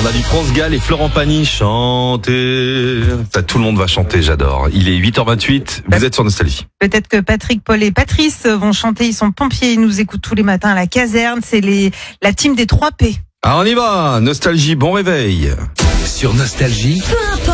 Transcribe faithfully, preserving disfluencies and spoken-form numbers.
On a du France Gall et Florent Pagny. Chanter. Ça, tout le monde va chanter, j'adore. Il est huit heures vingt-huit, vous êtes sur Nostalgie. Peut-être que Patrick, Paul et Patrice vont chanter. Ils sont pompiers, ils nous écoutent tous les matins à la caserne. C'est les, la team des trois P. Ah, on y va. Nostalgie, bon réveil. Sur Nostalgie, Peu importe